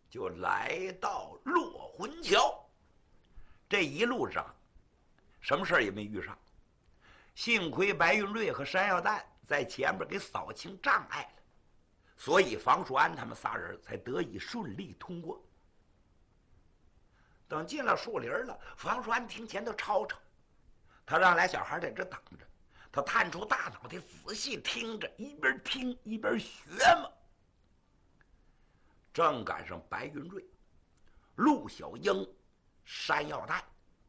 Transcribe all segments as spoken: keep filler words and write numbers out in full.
就来到落魂桥。这一路上什么事儿也没遇上，幸亏白云瑞和山药蛋在前面给扫清障碍了，所以房叔安他们仨人才得以顺利通过。等进了树林了，房叔安听前头吵吵，他让俩小孩在这等着，他探出大脑袋仔细听着，一边听一边学嘛。正赶上白云瑞、陆小英、山药蛋、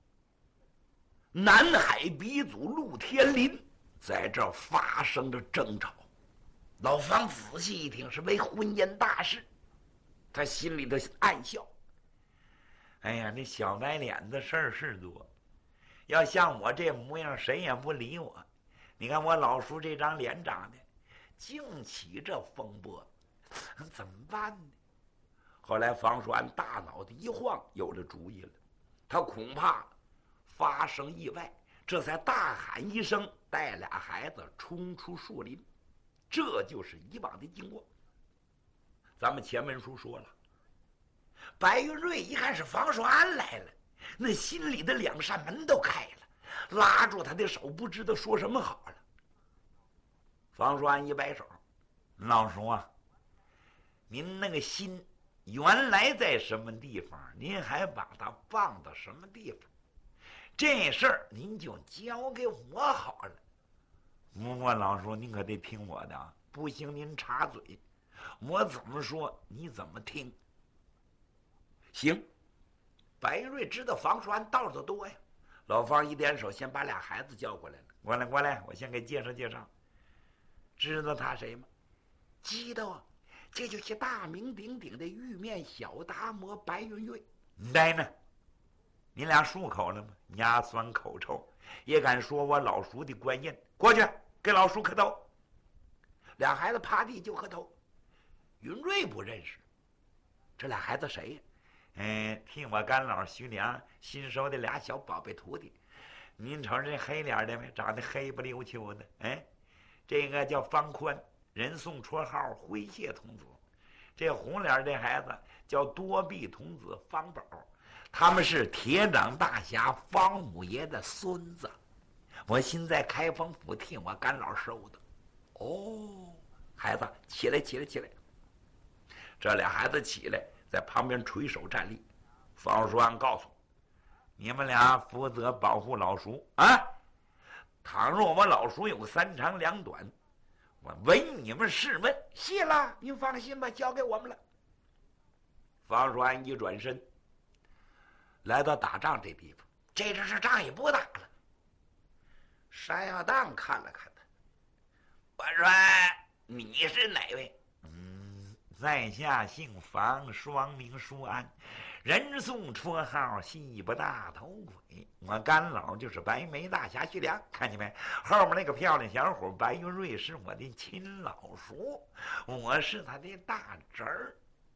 南海鼻祖陆天林在这儿发生着争吵。老方仔细一听，是为婚姻大事，他心里头暗笑。哎呀，那小白脸子事儿是多，要像我这模样，谁也不理我。你看我老叔这张脸长的，净起这风波，怎么办呢？后来房叔安大脑袋一晃，有了主意了。他恐怕发生意外，这才大喊一声，带俩孩子冲出树林。这就是以往的经过。咱们前文书说了，白云瑞一看是房叔安来了，那心里的两扇门都开了，拉住他的手，不知道说什么好了。房叔安一摆手：“老叔啊，您那个心原来在什么地方，您还把它放到什么地方？这事儿您就交给我好了。不过老叔，您可得听我的啊，不行您插嘴，我怎么说你怎么听。”行。白云瑞知道房叔安道子多呀，老方一点手，先把俩孩子叫过来了。过来过来，我先给介绍介绍。知道他谁吗？知道啊，这就是大名鼎鼎的玉面小达摩白云瑞。呆呢，你俩漱口了吗？牙酸口臭，也敢说我老叔的官印？过去给老叔磕头。俩孩子趴地就磕头。云瑞不认识，这俩孩子谁呀？嗯，替我干老徐良新收的俩小宝贝徒弟。您瞅这黑脸的没？长得黑不溜秋的。哎，这个叫方宽，人送绰号灰蟹童子。这红脸这孩子叫多臂童子方宝，他们是铁掌大侠方五爷的孙子。我现在开封府替我干老收的。哦，孩子起来起来起来。这俩孩子起来，在旁边垂手站立。方叔安告诉我，你们俩负责保护老叔啊！倘若我们老叔有三长两短，我唯你们是问。谢了，您放心吧，交给我们了。方叔安一转身，来到打仗这地方，这阵是仗也不打了。山药蛋看了看他，我说你是哪位？在下姓房，双名叔安，人送绰号西不大头鬼。我干老就是白眉大侠徐良，看见没？后面那个漂亮小伙白云瑞是我的亲老叔，我是他的大侄儿。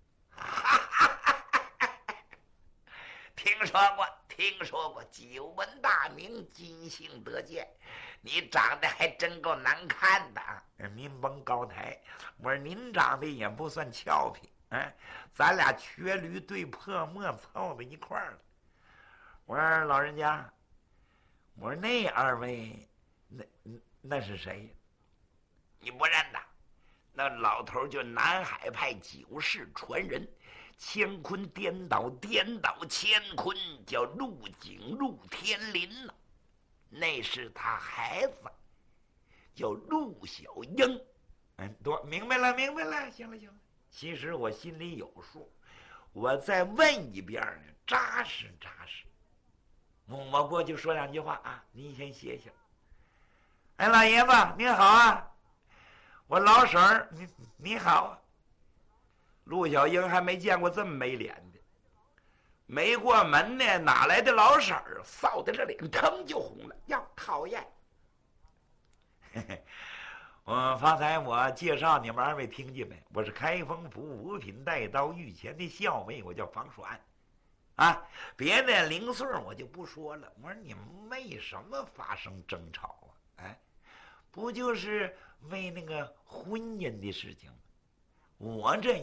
听说过，听说过，久闻大名，今幸得见。你长得还真够难看的啊！您甭高抬，我说您长得也不算俏皮，哎，咱俩瘸驴对破墨凑到一块儿了。我说老人家，我说那二位，那那是谁呀？你不认得？那老头就南海派九世传人，乾坤颠倒颠倒乾坤，叫陆景陆天林呢。那是他孩子，叫陆小英。嗯，多明白了，明白了，行了行了。其实我心里有数，我再问一遍呢，扎实扎实。我过去说两句话啊，您先歇歇。哎，老爷子您好啊，我老婶儿你你好啊。陆小英还没见过这么没脸的。没过门呢，哪来的老婶儿？臊的这脸腾就红了，呀，讨厌！嘿嘿，我方才我介绍你们二位听见没？我是开封府五品带刀御前的校尉，我叫房栓。啊，别的零碎我就不说了。我说你们为什么发生争吵啊？哎，不就是为那个婚姻的事情吗？我这